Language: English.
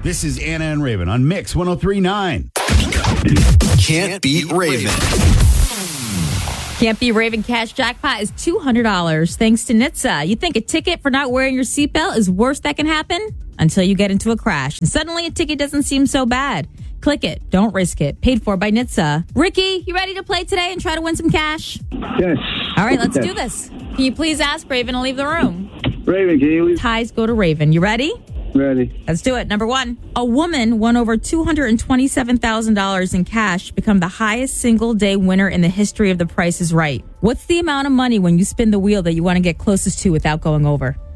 This is Anna and Raven on Mix 103.9. Can't beat Raven. Can't Be Raven cash jackpot is $200 thanks to NHTSA. You think a ticket for not wearing your seatbelt is worse that can happen? Until you get into a crash. And suddenly a ticket doesn't seem so bad. Click it. Don't risk it. Paid for by NHTSA. Ricky, you ready to play today and try to win some cash? Yes. All right, let's do this. Can you please ask Raven to leave the room? Raven, can you leave? Ties go to Raven. You ready? Ready. Let's do it. Number one, a woman won over $227,000 in cash to become the highest single day winner in the history of The Price is Right. What's the amount of money when you spin the wheel that you want to get closest to without going over?